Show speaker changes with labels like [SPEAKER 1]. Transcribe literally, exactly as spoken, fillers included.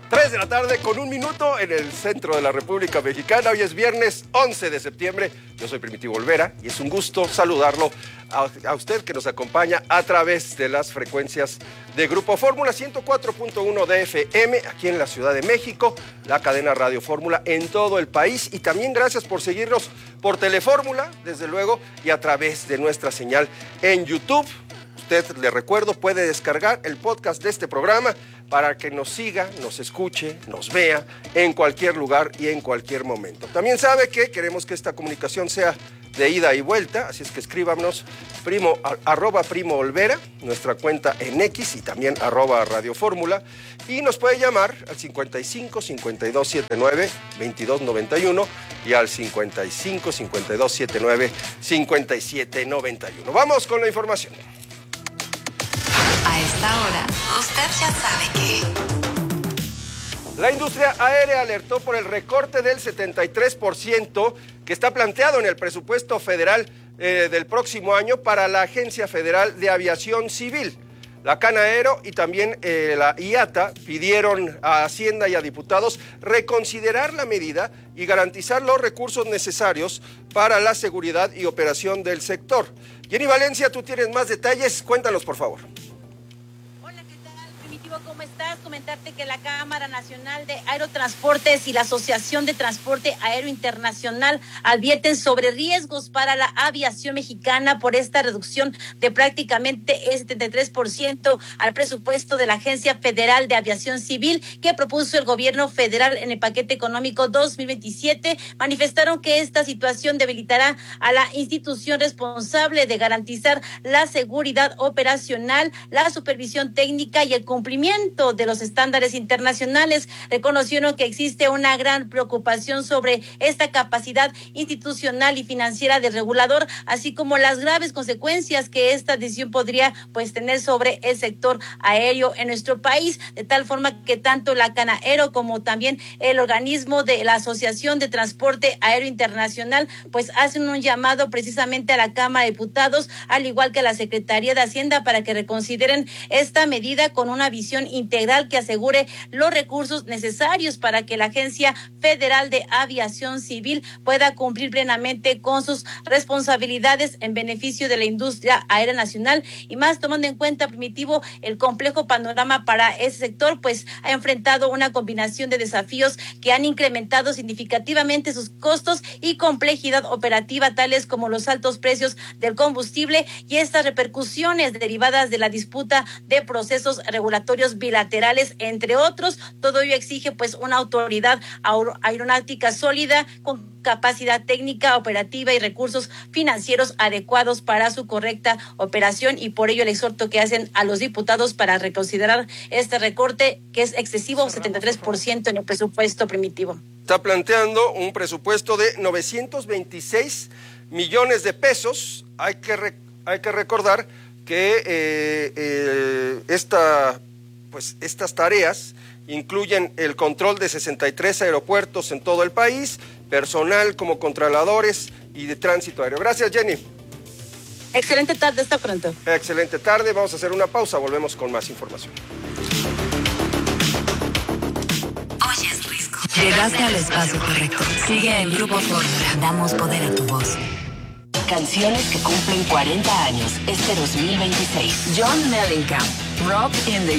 [SPEAKER 1] tres de la tarde con un minuto en el centro de la República Mexicana. Hoy es viernes once de septiembre. Yo soy Primitivo Olvera y es un gusto saludarlo a, a usted que nos acompaña a través de las frecuencias de Grupo Fórmula ciento cuatro punto uno de F M aquí en la Ciudad de México, la cadena Radio Fórmula en todo el país, y también gracias por seguirnos por Telefórmula, desde luego, y a través de nuestra señal en YouTube. Usted, le recuerdo, puede descargar el podcast de este programa para que nos siga, nos escuche, nos vea en cualquier lugar y en cualquier momento. También sabe que queremos que esta comunicación sea de ida y vuelta, así es que escríbanos primo, arroba Primo Olvera, nuestra cuenta en X, y también arroba Radio Fórmula, y nos puede llamar al cincuenta y cinco, cincuenta y dos setenta y nueve, veintidós noventa y uno y al cincuenta y cinco, cincuenta y dos setenta y nueve, cincuenta y siete noventa y uno. Vamos con la información.
[SPEAKER 2] A esta hora, usted ya sabe que...
[SPEAKER 1] La industria aérea alertó por el recorte del setenta y tres por ciento que está planteado en el presupuesto federal eh, del próximo año para la Agencia Federal de Aviación Civil. La Canaero y también eh, la I A T A pidieron a Hacienda y a diputados reconsiderar la medida y garantizar los recursos necesarios para la seguridad y operación del sector. Jenny Valencia, tú tienes más detalles, cuéntanos por favor.
[SPEAKER 3] ¿Cómo estás? Comentarte que la Cámara Nacional de Aerotransportes y la Asociación de Transporte Aéreo Internacional advierten sobre riesgos para la aviación mexicana por esta reducción de prácticamente el setenta y tres por ciento al presupuesto de la Agencia Federal de Aviación Civil que propuso el gobierno federal en el paquete económico dos mil veintisiete. Manifestaron que esta situación debilitará a la institución responsable de garantizar la seguridad operacional, la supervisión técnica y el cumplimiento de los estándares internacionales. Reconocieron que existe una gran preocupación sobre esta capacidad institucional y financiera del regulador, así como las graves consecuencias que esta decisión podría pues tener sobre el sector aéreo en nuestro país, de tal forma que tanto la Canaero como también el organismo de la Asociación de Transporte Aéreo Internacional pues hacen un llamado precisamente a la Cámara de Diputados, al igual que a la Secretaría de Hacienda, para que reconsideren esta medida con una visión integral que asegure los recursos necesarios para que la Agencia Federal de Aviación Civil pueda cumplir plenamente con sus responsabilidades en beneficio de la industria aérea nacional, y más tomando en cuenta, Primitivo, el complejo panorama para ese sector, pues ha enfrentado una combinación de desafíos que han incrementado significativamente sus costos y complejidad operativa, tales como los altos precios del combustible y estas repercusiones derivadas de la disputa de procesos regulatorios bilaterales, entre otros. Todo ello exige pues una autoridad aeronáutica sólida con capacidad técnica, operativa y recursos financieros adecuados para su correcta operación, y por ello el exhorto que hacen a los diputados para reconsiderar este recorte que es excesivo, setenta y tres por ciento en el presupuesto, Primitivo.
[SPEAKER 1] Está planteando un presupuesto de novecientos veintiséis millones de pesos. Hay que, re, hay que recordar que eh, eh, esta Pues estas tareas incluyen el control de sesenta y tres aeropuertos en todo el país, personal como controladores y de tránsito aéreo. Gracias, Jenny.
[SPEAKER 3] Excelente tarde, hasta pronto.
[SPEAKER 1] Excelente tarde, vamos a hacer una pausa, volvemos con más información.
[SPEAKER 2] Oye, es Risco. Llegaste al espacio correcto. Sigue en Grupo Fórmula. Damos poder a tu voz. Canciones que cumplen cuarenta años este dos mil veintiséis. John Mellencamp, Rock in the